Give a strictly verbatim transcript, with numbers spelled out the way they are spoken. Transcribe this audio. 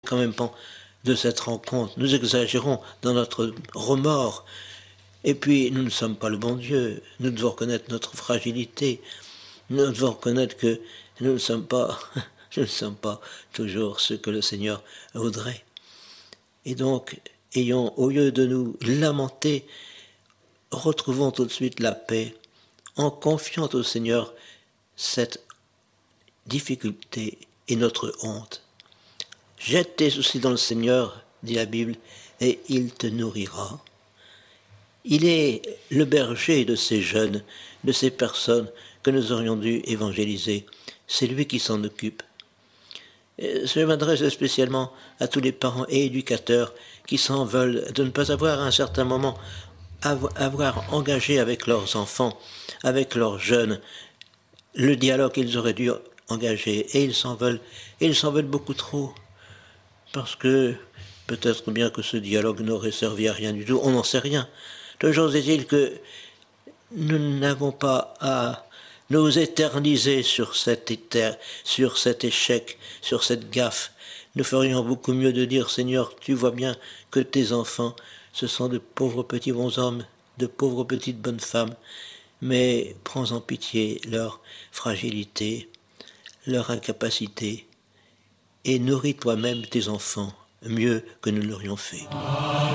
quand même pas de cette rencontre. Nous exagérons dans notre remords. Et puis, nous ne sommes pas le bon Dieu. Nous devons reconnaître notre fragilité. Nous devons reconnaître que nous ne sommes pas, nous ne sommes pas toujours ce que le Seigneur voudrait. Et donc, ayons, au lieu de nous lamenter, retrouvons tout de suite la paix en confiant au Seigneur cette difficulté et notre honte. Jette tes soucis dans le Seigneur, dit la Bible, et il te nourrira. Il est le berger de ces jeunes, de ces personnes que nous aurions dû évangéliser. C'est lui qui s'en occupe. Je m'adresse spécialement à tous les parents et éducateurs qui s'en veulent de ne pas avoir à un certain moment avoir engagé avec leurs enfants, avec leurs jeunes, le dialogue qu'ils auraient dû engager. Et ils s'en veulent, et ils s'en veulent beaucoup trop. Parce que peut-être bien que ce dialogue n'aurait servi à rien du tout, on n'en sait rien. Toujours est-il que nous n'avons pas à nous éterniser sur cet, éter, sur cet échec, sur cette gaffe. Nous ferions beaucoup mieux de dire, Seigneur, tu vois bien que tes enfants, ce sont de pauvres petits bons hommes, de pauvres petites bonnes femmes, mais prends en pitié leur fragilité, leur incapacité, et nourris toi-même tes enfants mieux que nous l'aurions fait.